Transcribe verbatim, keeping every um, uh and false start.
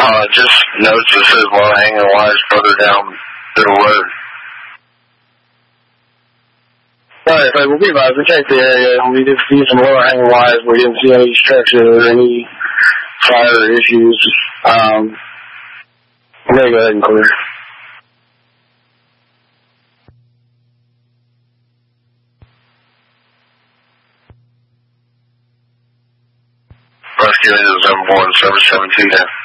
Uh, just notes that says low hanging wires further down the road. Alright, so we'll be advised. We checked the area. We did see some lower hanging wires. We didn't see any structure or any fire issues. Um, I'm going to go ahead and clear. Rescue is number one, service seven two.